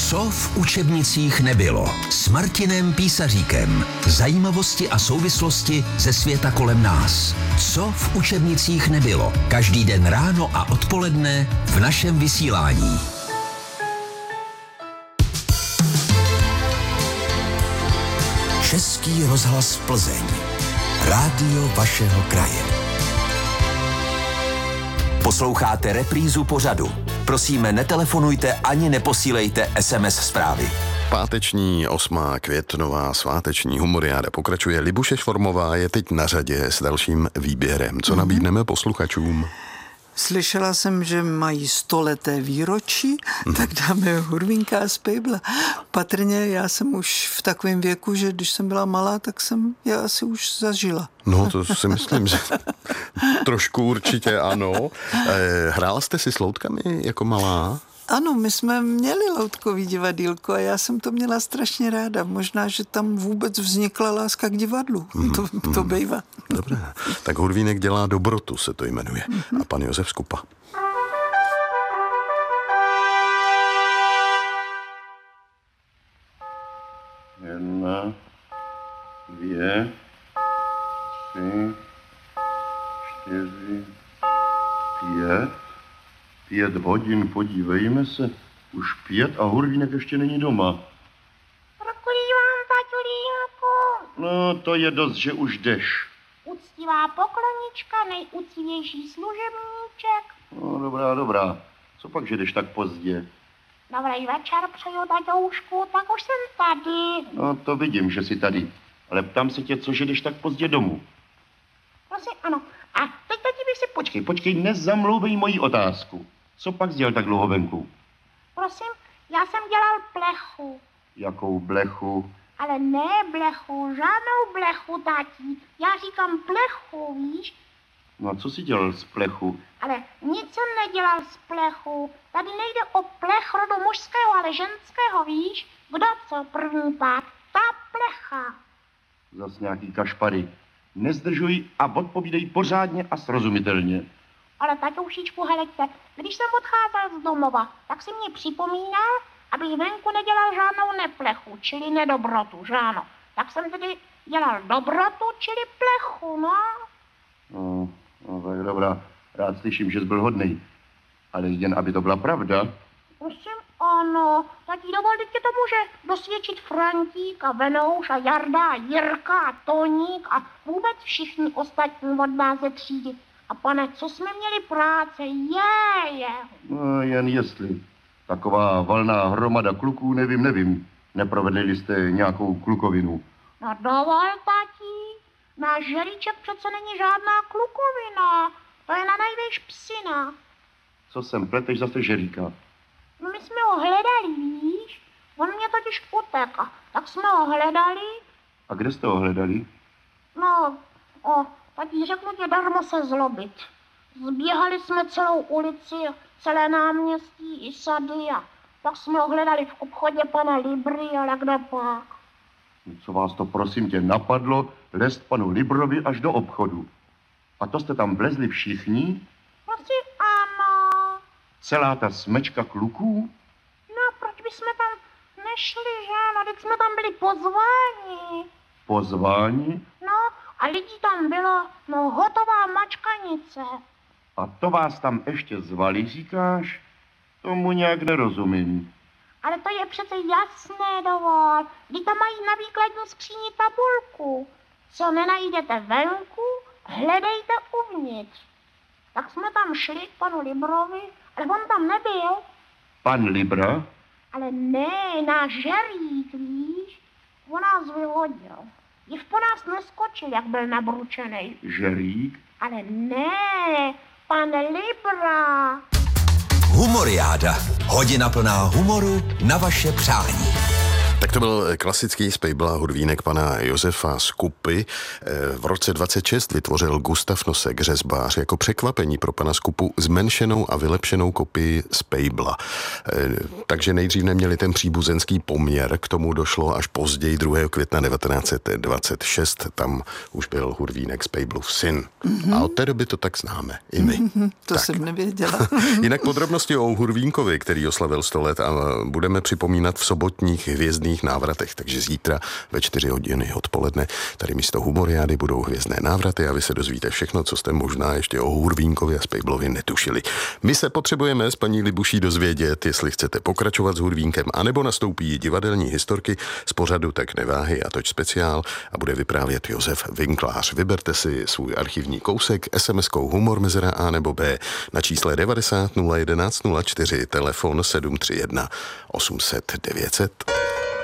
Co v učebnicích nebylo? S Martinem Písaříkem. Zajímavosti a souvislosti ze světa kolem nás. Co v učebnicích nebylo? Každý den ráno a odpoledne v našem vysílání. Český rozhlas Plzeň. Rádio vašeho kraje. Posloucháte reprízu pořadu. Prosíme, netelefonujte ani neposílejte SMS zprávy. Páteční 8. květnová sváteční humoriáda pokračuje. Libuše Švormová je teď na řadě s dalším výběrem. Co nabídneme posluchačům? Slyšela jsem, že mají 100leté výročí, tak dáme Hurvínka z Pejbla. Patrně já jsem už v takovém věku, že když jsem byla malá, tak jsem je asi už zažila. No, to si myslím, že trošku určitě ano. Hrála jste si s loutkami jako malá? Ano, my jsme měli loutkový divadýlko a já jsem to měla strašně ráda. Možná, že tam vůbec vznikla láska k divadlu. To bývá. Dobré. Tak Hurvínek dělá dobrotu, se to jmenuje. A pan Josef Skupa. Jedna, dvě, tři, čtyři, pět. 5 hodin, podívejme se. Už 5 a Hurvínek ještě není doma. Prokurívám, taťulínku. No, to je dost, že už jdeš. Uctivá poklonička, nejúctivější služebníček. No, dobrá. Co pak, že jdeš tak pozdě? Dobrý večer přeju, taťoušku, tak už jsem tady. No, to vidím, že jsi tady. Ale ptám se tě, co, že jdeš tak pozdě domů? Prosím, ano. A teď bych si Počkej, nezamlouvej moji otázku. Co pak jsi dělal tak dlouho venku? Prosím, já jsem dělal plechu. Jakou blechu? Ale ne blechu, žádnou blechu, tati. Já říkám plechu, víš? No a co jsi dělal z plechu? Ale nic jsem nedělal z plechu. Tady nejde o plech rodu mužského, ale ženského, víš? Kdo co první pát? Ta plecha. Zas nějaký kašpary. Nezdržuj a odpovídej pořádně a srozumitelně. Ale taťoušičku, helejte, když jsem odcházel z domova, tak si mě připomínal, abych venku nedělal žádnou neplechu, čili nedobrotu, že ano. Tak jsem tedy dělal dobrotu, čili plechu, no. No, tak dobrá. Rád slyším, že jsi byl hodnej. Ale jen, aby to byla pravda. Prosím, ano. Tati, dovolte, tě to může dosvědčit Frantík a Venouš a Jarda a Jirka a Toník a vůbec všichni ostatní od nás ze třídy. A pane, co jsme měli práce, je. No, jen jestli. Taková valná hromada kluků, nevím. Neprovedli jste nějakou klukovinu? No dovol, tati. Náš žeríček přece není žádná klukovina. To je na nejvýš psina. Co sem pleteš zase žeríka? No my jsme ho hledali, víš? On mě totiž utekl. Tak jsme ho hledali. A kde jste ho hledali? No, tati, řeknu tě, darmo se zlobit. Zběhali jsme celou ulici, celé náměstí i sady a pak jsme ho hledali v obchodě pana Libry, ale kde pak? Co vás to, prosím tě, napadlo lézt panu Librovi až do obchodu? A to jste tam vlezli všichni? Prosím, ano. Celá ta smečka kluků? No, proč bychom tam nešli, že? No, teď jsme tam byli pozváni. Pozváni? No, a lidí tam bylo, no, hotová mačkanice. A to vás tam ještě zvali, říkáš? Tomu nějak nerozumím. Ale to je přece jasné, dovol. Vy tam mají na výkladní skříni tabulku. Co nenajdete venku, hledejte uvnitř. Tak jsme tam šli k panu Librovi, ale on tam nebyl. Pan Libra? Ale ne, náš žerík, víš? On nás vyhodil. Již po nás neskočil, jak byl nabručenej. Žerík? Ale ne, pan Libra. Humoriáda. Hodina plná humoru na vaše přání. Tak to byl klasický spejbl a hudvínek pana Josefa Skupy. V roce 26 vytvořil Gustav Nosek, řezbář, jako překvapení pro pana Skupu zmenšenou a vylepšenou kopii spejbla. Takže nejdřív neměli ten příbuzenský poměr, k tomu došlo až později 2. května 1926. Tam už byl hudvínek Spejblův syn. A od té doby to tak známe i my. To tak. Jsem nevěděla. Jinak podrobnosti o hudvínkovi, který oslavil 100 let, a budeme připomínat v sobotních hvězdných návratech, takže zítra ve 4 hodiny odpoledne tady místo Humoriády budou hvězdné návraty a vy se dozvíte všechno, co jste možná ještě o Hudvínkovi a Spejblovi netušili. My se potřebujeme s paní Libuší dozvědět, jestli chcete pokračovat s Hudvínkem, anebo nastoupí divadelní historky z pořadu Tak neváhy a toč speciál a bude vyprávět Josef Vinklář. Vyberte si svůj archivní kousek SMS-kou Humor mezera A nebo B na čísle 90 011 04, telefon 731 800 900.